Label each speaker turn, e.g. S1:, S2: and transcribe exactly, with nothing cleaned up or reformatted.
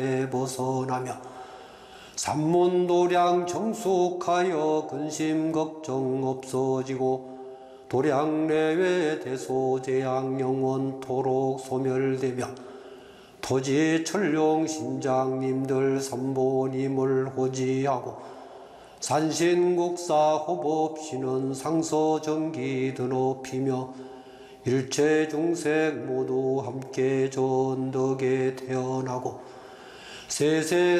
S1: 벗어나며 삼문도량 정숙하여 근심 걱정 없어지고 도량내외 대소재앙 영원토록 소멸되며 토지 천룡 신장님들 삼보님을 호지하고 산신국사 호법신은 상서정기 드높이며 일체 중생 모두 함께 전덕에 태어나고 세세